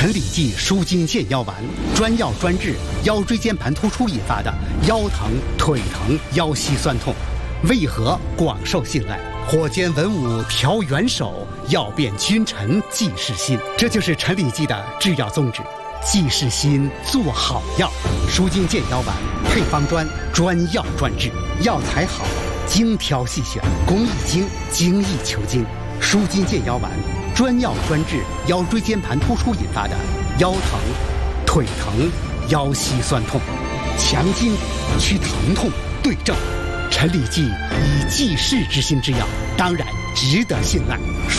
陈李济舒筋健腰丸，专药专治腰椎间盘突出引发的腰疼、腿疼、腰膝酸痛，为何广受信赖？火煎文武调元首，药变君臣济世心。这就是陈李济的制药宗旨，济世心，做好药。舒筋健腰丸配方专，专药专治，药材好，精挑细选，工艺精，精益求精。舒筋健腰丸，专药专治腰椎间盘突出引发的腰疼、腿疼、腰膝酸痛，强筋骨，祛疼痛，对症。陈李济以济世之心之药，当然值得信赖。